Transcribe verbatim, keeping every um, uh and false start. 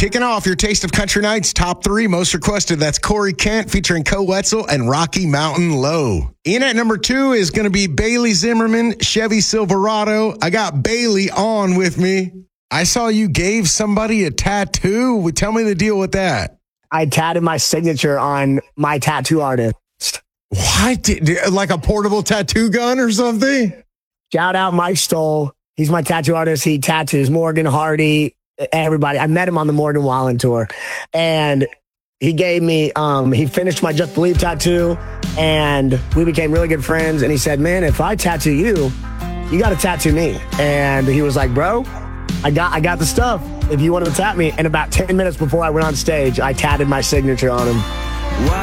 Kicking off your Taste of Country Nights top three most requested. That's Corey Kent featuring Co Wetzel and Rocky Mountain Low. In at number two is going to be Bailey Zimmerman, Chevy Silverado. I got Bailey on with me. I saw you gave somebody a tattoo. Tell me the deal with that. I tatted my signature on my tattoo artist. What? Like a portable tattoo gun or something? Shout out Mike Stoll. He's my tattoo artist. He tattoos Morgan Hardy, everybody. I met him on the Morgan Wallen tour. And he gave me, um, he finished my Just Believe tattoo. And we became really good friends. And he said, man, if I tattoo you, you got to tattoo me. And he was like, bro, I got I got the stuff if you want to tap me. And about ten minutes before I went on stage, I tatted my signature on him. Wow.